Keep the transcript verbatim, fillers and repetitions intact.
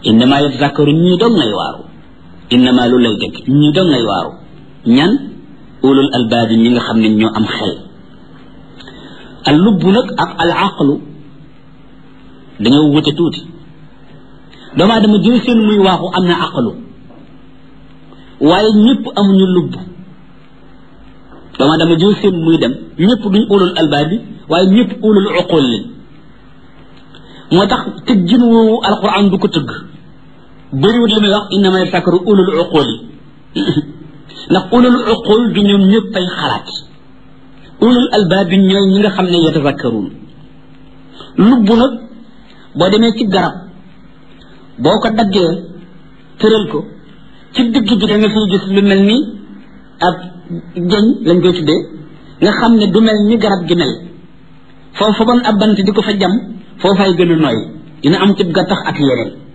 innama yatazakkaru ñii dong ngay waaru innama lu lay dëgg ñii dong ngay waaru ñan ulul albaab ñi nga xam ne ñoo am xel al lubb nag ak al aqlu dañoo wute tuuti doomu aadama jël seen muy waaxu am na aqlu waaye ñëpp amuñu lubb doomu aadama jël seen muy dem ñëpp duñ ulul albaab bi waaye ñëpp ulul uqul lañ moo tax tëggin woowu alquran du ko tëgg bëriwut li muy wax innama yatazakkaru ulul uqul yi ndax ulul uqul du ñoom ñëpp ay xalaat ulul albaab bi ñooy ñi nga xam ne yatazakkaruun lubb nag boo demee ci garab boo ko daggee tëral ko ci digg bi da nga fiy gis lu mel ni ab jeñ lañ koy tuddee nga xam ne du mel ni garab gi mel foofu ban ab bant di ko fa jam foofay gën a nooy dina am ci gattax ak yeneen